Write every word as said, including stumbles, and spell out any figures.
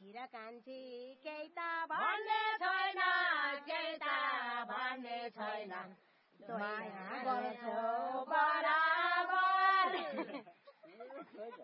कान्छी र कान्छी केही त भन्ने छैन केही त भन्ने छैन माया गर्छौ